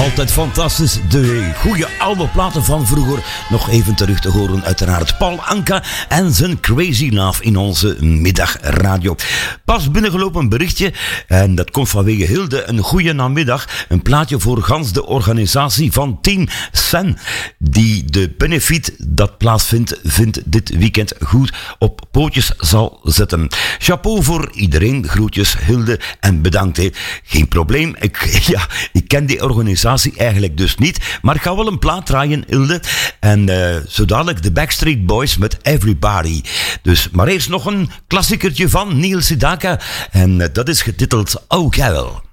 Altijd fantastisch. De goede oude platen van vroeger nog even terug te horen. Uiteraard Paul Anka en zijn Crazy Love in onze middagradio. Pas binnengelopen berichtje. En dat komt vanwege Hilde. Een goede namiddag. Een plaatje voor gans de organisatie van Team Sen. Die de benefiet dat plaatsvindt dit weekend goed op pootjes zal zetten. Chapeau voor iedereen. Groetjes Hilde en bedankt. He. Geen probleem. Ik ken die organisatie eigenlijk dus niet. Maar ik ga wel een plaat draaien, Hilde. En zo dadelijk de Backstreet Boys met Everybody. Dus maar eerst nog een klassiekertje van Neil Sedaka. En dat is getiteld Oh Carol.